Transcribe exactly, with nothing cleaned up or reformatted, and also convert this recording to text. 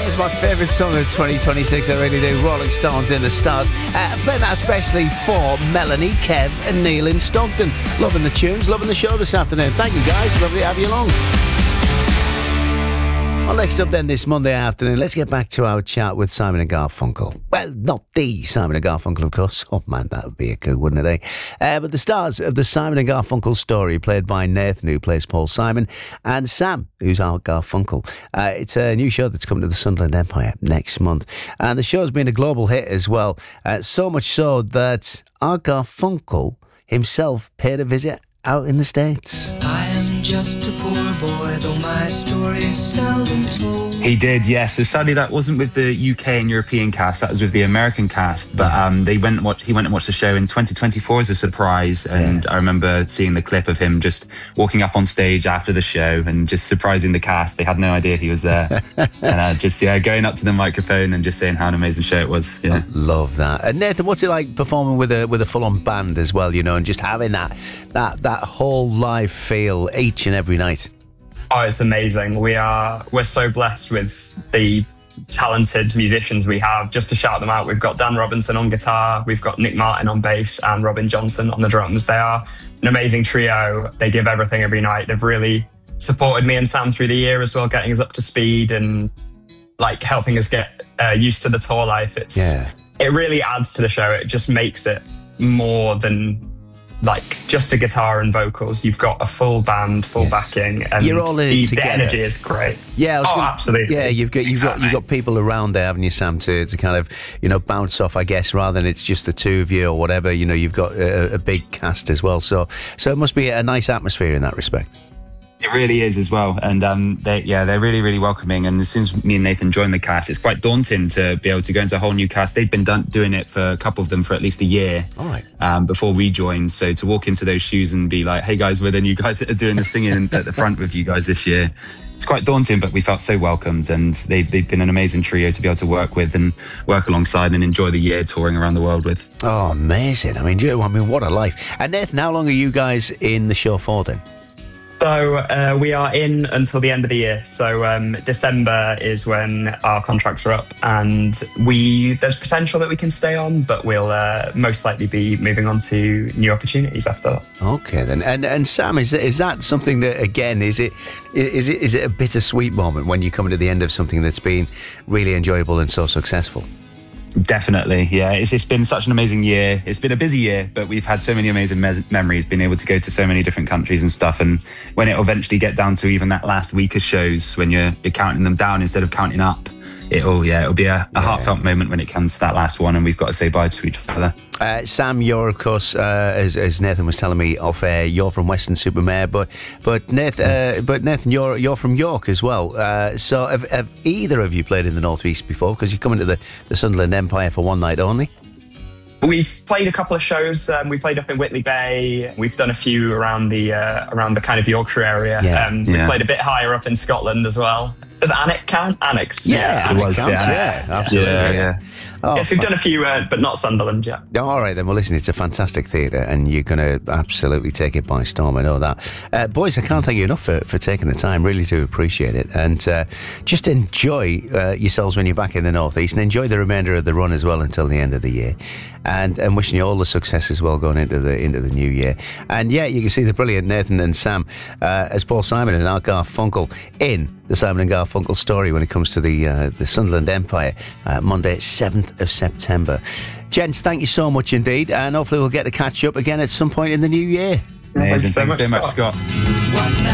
That's my favourite song of twenty twenty-six, I really do. Rolling Stones in the Stars. Uh, playing that especially for Melanie, Kev and Neil in Stockton. Loving the tunes, loving the show this afternoon. Thank you guys, lovely to have you along. Well, next up then this Monday afternoon, let's get back to our chat with Simon and Garfunkel. Well, not the Simon and Garfunkel, of course. Oh man, that would be a coup, wouldn't it, eh? Uh, but the stars of the Simon and Garfunkel story, played by Nathan, who plays Paul Simon, and Sam, who's Art Garfunkel. Uh, it's a new show that's coming to the Sunderland Empire next month. And the show's been a global hit as well. Uh, so much so that Art Garfunkel himself paid a visit out in the States. I am just a poor boy, though my story is seldom told. He did, yes. So sadly, that wasn't with the U K and European cast. That was with the American cast. But um, they went and watched, he went and watched the show in twenty twenty-four as a surprise. And yeah. I remember seeing the clip of him just walking up on stage after the show and just surprising the cast. They had no idea he was there. and uh, just yeah, going up to the microphone and just saying how an amazing show it was. Yeah, I love that. And Nathan, what's it like performing with a with a full-on band as well? You know, and just having that that that whole live feel each and every night. Oh, it's amazing. We are we're so blessed with the talented musicians we have. Just to shout them out, we've got Dan Robinson on guitar, we've got Nick Martin on bass, and Robin Johnson on the drums. They are an amazing trio. They give everything every night. They've really supported me and Sam through the year as well, getting us up to speed and like helping us get uh, used to the tour life. It's yeah. It really adds to the show. It just makes it more than like just a guitar and vocals. You've got a full band, full yes. backing, and you're all in the, it together. The energy is great. Yeah, I was oh, gonna, absolutely. Yeah, you've got you've exactly. got you've got people around there, haven't you, Sam, to to kind of you know bounce off, I guess, rather than it's just the two of you or whatever. You know, you've got a, a big cast as well, so so it must be a nice atmosphere in that respect. It really is as well. And um, they, yeah, they're really, really welcoming. And as soon as me and Nathan joined the cast, it's quite daunting to be able to go into a whole new cast. They'd been done, doing it for a couple of them for at least a year All right. um, before we joined. So to walk into those shoes and be like, hey guys, we're the new guys that are doing the singing at the front with you guys this year. It's quite daunting, but we felt so welcomed, and they've, they've been an amazing trio to be able to work with and work alongside and enjoy the year touring around the world with. Oh, amazing. I mean, I mean, what a life. And Nathan, how long are you guys in the show for then? So uh, we are in until the end of the year. So um, December is when our contracts are up, and we there's potential that we can stay on, but we'll uh, most likely be moving on to new opportunities after that. Okay then. And and Sam, is is that something that again is it is it is it a bittersweet moment when you come to the end of something that's been really enjoyable and so successful? Definitely, yeah. It's, it's been such an amazing year. It's been a busy year, but we've had so many amazing me- memories, being able to go to so many different countries and stuff. And when it'll eventually get down to even that last week of shows, when you're, you're counting them down instead of counting up, it'll yeah, it'll be a, a yeah. heartfelt moment when it comes to that last one, and we've got to say bye to each other. Uh, Sam, you're of course, uh, as, as Nathan was telling me off air, you're from Weston-super-Mare, but but Nathan, yes. uh, but Nathan, you're you're from York as well. Uh, so have, have either of you played in the North East before? Because you come into the, the Sunderland Empire for one night only. We've played a couple of shows. Um, we played up in Whitley Bay. We've done a few around the uh, around the kind of Yorkshire area. Yeah. Um, we yeah. played a bit higher up in Scotland as well. Does Alnwick count? Annex. Yeah, yeah, it was. Counts, Yeah, yeah, absolutely. Yeah, yeah. Oh, yes, we've done a few, uh, but not Sunderland yet. All right, then. Well, listen, it's a fantastic theatre, and you're going to absolutely take it by storm. I know that. Uh, boys, I can't thank you enough for, for taking the time. Really do appreciate it. And uh, just enjoy uh, yourselves when you're back in the North East, and enjoy the remainder of the run as well until the end of the year. And, and wishing you all the success as well going into the into the new year. And yeah, you can see the brilliant Nathan and Sam uh, as Paul Simon and Art Garfunkel in the Simon and Garfunkel story when it comes to the uh, the Sunderland Empire, uh, Monday, seventh of September. Gents, thank you so much indeed, and hopefully we'll get to catch up again at some point in the new year. Amazing. Thanks so Thanks much, so much, Scott. Scott.